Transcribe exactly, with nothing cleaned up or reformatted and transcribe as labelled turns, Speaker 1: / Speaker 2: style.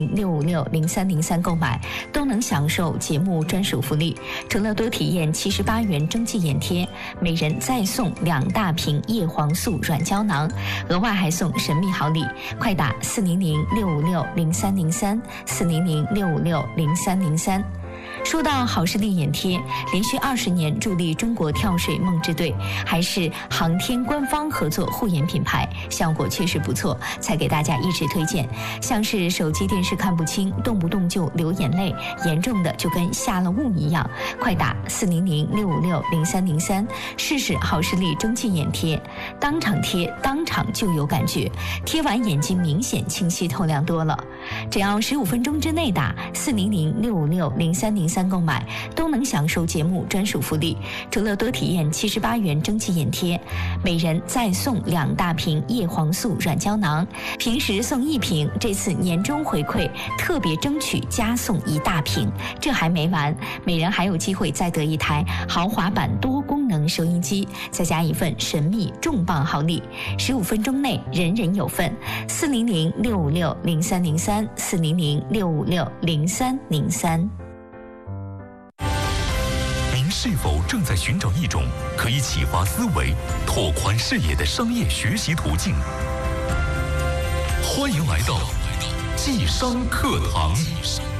Speaker 1: 六五六零三零三购买，都能享受节目专属福利。除了多体验七十八元蒸汽眼贴，每人再送两大瓶叶黄素软胶囊，额外还送神秘好礼。快打四零零六五六零三零三四零零六五六零三零三。说到好视力眼贴，连续二十年助力中国跳水梦之队，还是航天官方合作护眼品牌，效果确实不错，才给大家一直推荐。像是手机电视看不清，动不动就流眼泪，严重的就跟下了雾一样，快打四零零六五六零三零三试试好视力蒸汽眼贴，当场贴当场就有感觉，贴完眼睛明显清晰透亮多了。只要十五分钟之内打四零零六五六零三零三购买，都能享受节目专属福利。除了多体验七十八元蒸汽眼贴，每人再送两大瓶叶黄素软胶囊，平时送一瓶，这次年终回馈特别争取加送一大瓶。这还没完，每人还有机会再得一台豪华版多功能收音机，再加一份神秘重磅好礼。十五分钟内人人有份。四零零六五六零三零三四零零六五六零三零三。
Speaker 2: 是否正在寻找一种可以启发思维、拓宽视野的商业学习途径？欢迎来到季商课堂。